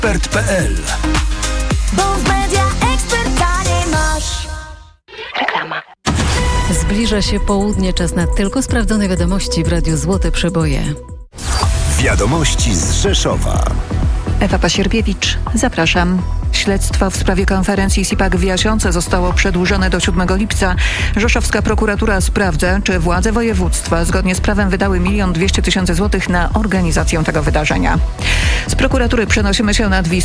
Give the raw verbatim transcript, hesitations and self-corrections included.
ekspert kropka pe el. Bo w Media Expert taniej masz. Reklama. Zbliża się południe, czas na tylko sprawdzone wiadomości w Radiu Złote Przeboje. Wiadomości z Rzeszowa. Ewa Pasierbiewicz, zapraszam. Śledztwo w sprawie konferencji SIPAK w Jasionce zostało przedłużone do siódmego lipca. Rzeszowska prokuratura sprawdza, czy władze województwa zgodnie z prawem wydały milion dwieście tysięcy złotych na organizację tego wydarzenia. Z prokuratury przenosimy się nad Wisłę.